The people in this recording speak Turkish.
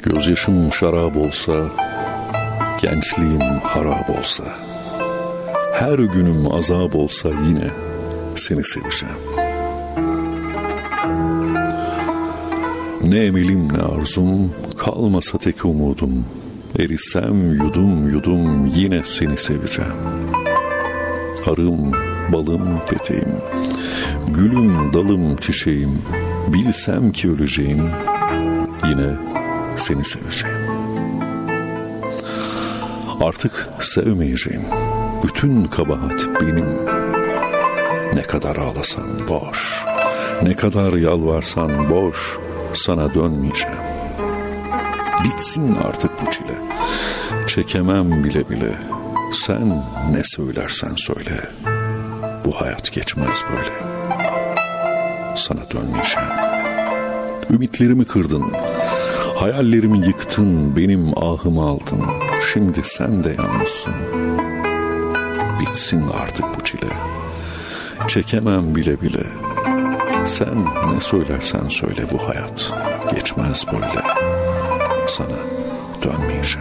Gözyaşım şarap olsa, gençliğim harap olsa, her günüm azap olsa yine seni seveceğim. Ne emelim ne arzum, kalmasa tek umudum, erisem yudum yudum yine seni seveceğim. Arım, balım, peteğim, gülüm, dalım, çiçeğim, bilsem ki öleceğim, yine seni seveceğim. Artık sevmeyeceğim, bütün kabahat benim. Ne kadar ağlasan boş, ne kadar yalvarsan boş, sana dönmeyeceğim. Bitsin artık bu çile, çekemem bile bile. Sen ne söylersen söyle, bu hayat geçmez böyle. Sana dönmeyeceğim. Ümitlerimi kırdın, hayallerimi yıktın, benim ahımı aldın. Şimdi sen de yalnızsın. Bitsin artık bu çile, çekemem bile bile. Sen ne söylersen söyle, bu hayat geçmez böyle. Sana dönmeyeceğim.